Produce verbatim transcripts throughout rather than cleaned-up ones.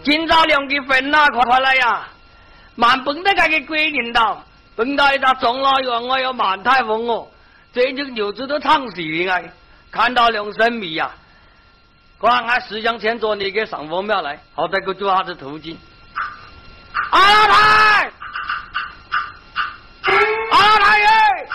今朝两个分呐，快快来呀！满本的那个鬼领导，本到一个中老远我有满太风哦，这只牛子都唱戏啊！看到两生米呀，快俺石像前做你给上峰庙来，好歹给我做下子途径。阿老太，阿老太爷，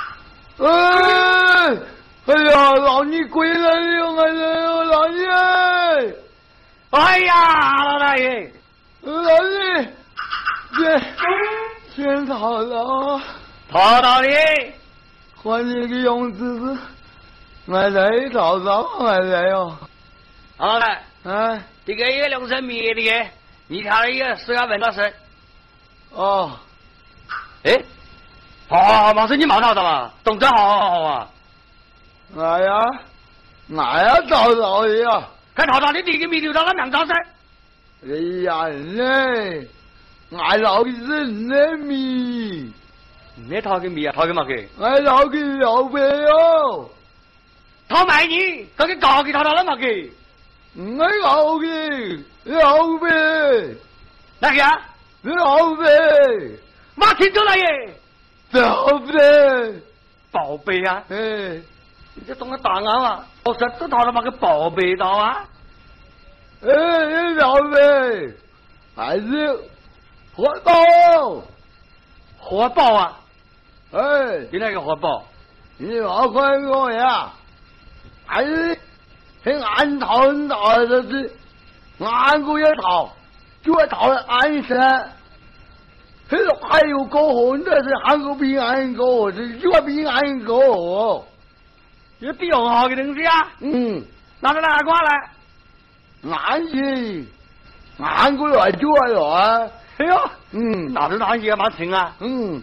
哎，哎呀，老你归来了，哎呀，老爷， 哎呀，老大爷， 老爷，先先逃了， 逃到你， 换你个样子是，我来逃逃我来哟。 好了， 哎， 这个也两生米的个，你看了一个十个问到神。 哦， 哎，好好好，马上你冒逃的嘛，动作好好好好啊！ 哎呀，我要逃逃的呀！ 看逃逃的第一个米留到了两张噻。 哎呀嘞，我老个人的米， 没逃个米啊，逃个嘛去？ 我老个老白哟， 逃卖你，这个高给逃到了嘛去？ 我老个老白， 哪个啊？ 老白， 马听走了耶！ 老白， 宝贝啊！ 哎， 你这懂个答案啊？我说都逃了嘛个宝贝到啊！ 哎，老白，还是活宝， 活宝啊！ 哎， 你那个活宝？ 你老快我呀，还是很暗逃很逃的是，俺个也逃。就要逃了安山，还有还有高火，那是韩国比俺高，这就要比俺高。 也比我好的东西啊！ 嗯， 拿着哪过来？ 俺是俺个来就来啊！ 哎呦， 嗯， 拿着哪些蛮轻啊？ 嗯，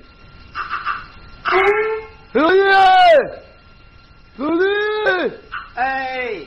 老爷，老爷， 哎。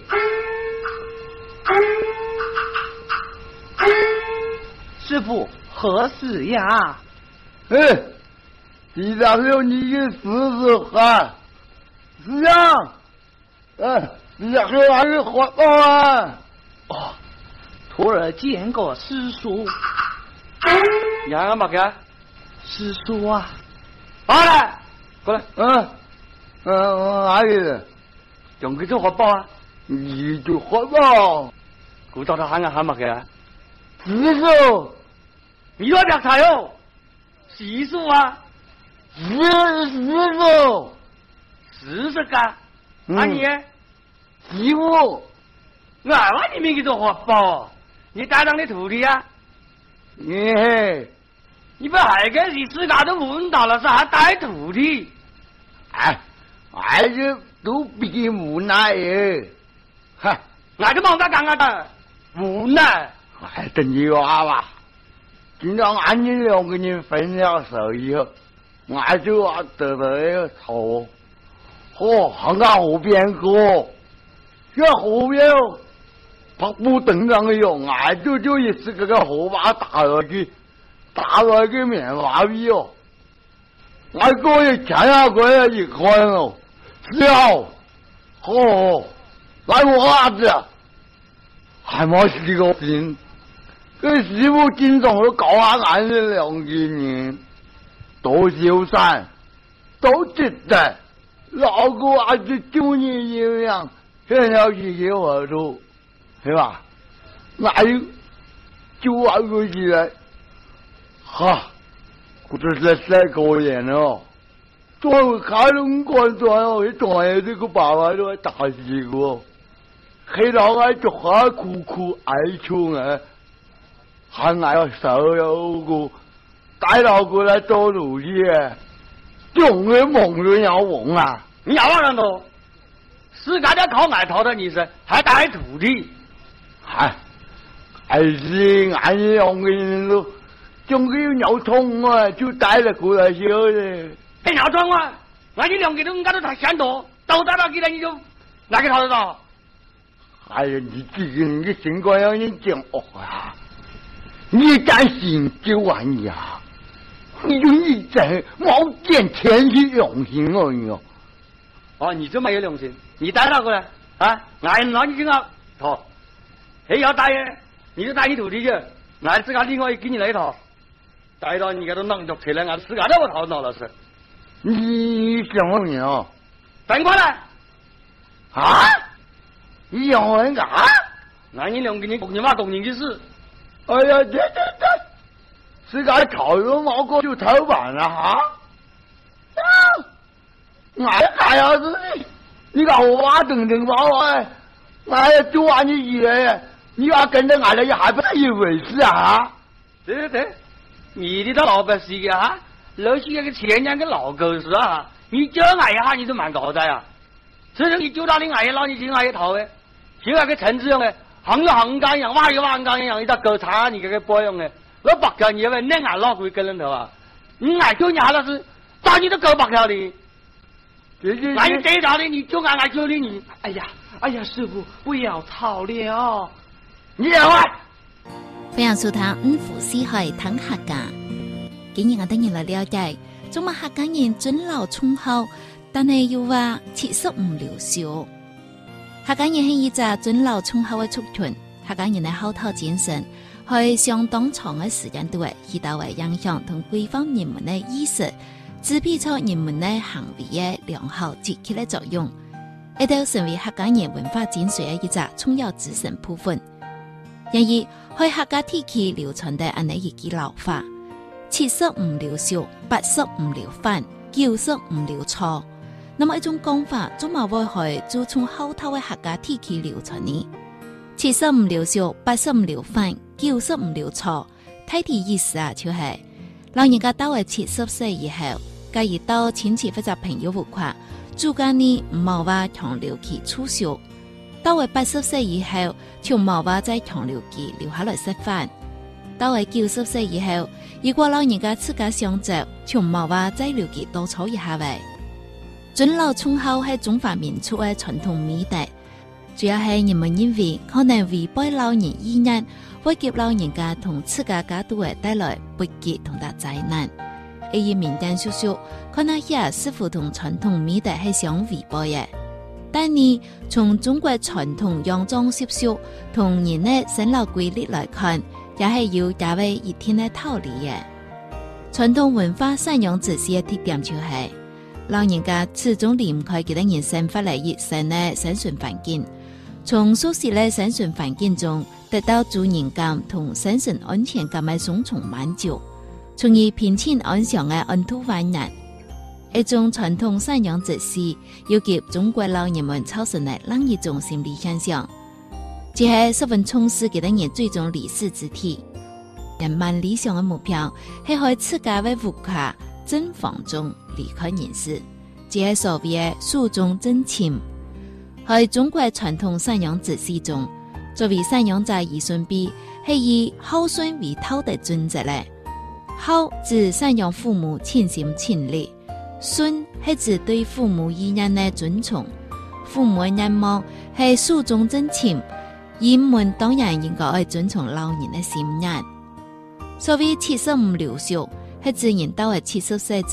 师傅，何事呀？ 哎，你咋有你的死死汉？是呀，哎，你咋有俺的活宝啊？ 哦，徒儿见过师叔。 你看看嘛个？ 师叔啊， 好了，过来。 嗯，嗯，哪里的？ 用个做活宝啊？ 你就活宝。 顾到他喊个喊嘛个？ 师叔。 你要不要菜哟？习俗啊， 师师傅， 四十个，啊你， 媳妇， 我二万你没给做活宝，你带上的徒弟啊？ 耶， 你不还个是自家都问到了，是还带徒弟？ 哎，还是都比无奈耶，哈， 俺就忙他干干的，无奈， 哎，等你娃娃。今朝俺你两个人分了手以后，俺就要得到一个头，哦，行到河边过，这河边跑步等上个哟，俺就就一次这个河把打落去，打落去棉花皮哦，俺哥也抢下过来一看哦，笑，哦，来我儿子，还没死个心。这师傅经常都搞下俺这两个人，多修善，都值得。老个儿子就你一样，很了解给我做，是吧？哪有就玩过起来？哈，我这是太可怜了。作为开龙关转哦，一转眼这个爸爸都打死过，黑老爱就好苦苦哀求啊。还俺要手有个带到过来做奴隶，用个梦人要忘啊！ 你要往上头，自家要靠俺讨的你是还带徒弟， 嗨，还是俺两个人都总个有尿痛啊，就带了过来修的。 哎，尿痛啊！俺你两个都应该都太嫌多，都带到给了你就哪个讨得到？ 哎呀，你这个人的情况要你讲哦呀！你敢信就完呀！你就你这冇见天去良心哦哟！ 哦，你这么有良心，你带他过来啊！俺让你这个头，哎要打爷，你就带你徒弟去， 俺自个另外给你来一套，带到你个都弄着起来，俺自个都不头脑了是。 你什么名哦？ 等过来。 啊？你养我干啥？ 那你两个人共你妈共人的事。 哎呀，这这这，自个草油毛哥就头板了哈。啊！俺干啥子呢？你看我娃等等娃娃，俺就按你以为，你要跟着俺来还不是一回事啊？ 对对对，你的老百姓啊，老是那个前年个老狗屎啊，你叫俺一下你都蛮搞的呀。所以你就到你俺一老你听俺一头诶，就那个陈志勇诶，行有行干样，挖有挖干样，一到狗叉你这个包用诶，我白条你为那俺老鬼跟人头啊，你俺就伢那是打你的狗白条的。俺有这条的，你就俺俺救了你。 哎呀，哎呀，师傅不要吵了， 你也坏。 歡迎收聽五湖四海談客家。今日我哋嚟了解，中國客家人尊老忠厚，但係又話切實唔留少。客家人係一隻尊老忠厚嘅族群，客家人嘅口頭精神係相當長嘅時間度嘅，起到嘅影響同規範人們嘅意識。支配出人們的行為嘅良好積極的作用，亦都成為客家人文化精髓嘅一隻重要組成部分。然而，喺客家地區流傳嘅安尼一句老話：七十唔留少，八十唔留番，九十唔留錯。那麼一種講法，做乜會係就從後頭嘅客家地區流傳呢？七十唔留少，八十唔留番，九十唔留錯。睇啲意思啊，就係、是、老人家到咗七十歲以後。介意到親戚或者朋友屋企，住間呢唔冇話長留期儲蓄。到為八十歲以後，就冇話再長留期留下來食飯。到為九十歲以後，如果老人家自家想走，就冇話再留期多坐一下位。尊老忠厚係中華民族嘅傳統美德，主要係人們認為可能違背老人意願，會給老人家同自家家族嘅帶來不吉同大災難。以民間叔叔可能也似乎同傳統美德係相違背嘅，但係從中國傳統養裝習俗同人嘅生老規律來看，也係有大為一天嘅道理嘅。傳統文化贍養秩序嘅特點就係、是，老人家始終離唔開佢哋人生活嚟一生嘅生存環境，從舒適嘅生存環境中得到主人感同生存安全感嘅雙重滿足。從而平靜安詳嘅安度晚年，一種傳統贍養秩序，要給中國老人們產生嘅另一種心理現象，即係十分重視佢哋人最終離世之體。人們理想嘅目標係喺自家嘅屋企正房中離開人世，即係所謂嘅壽終正寢。喺中國傳統贍養秩序中，作為贍養者兒孫輩係以孝順為頭的準則咧。孝指贍養父母盡心盡力，順係指對父母意願的尊重。父母的願望係壽終正寢，人們當然應該尊重老人的心願。所謂七十唔留少，係指人到咗七十歲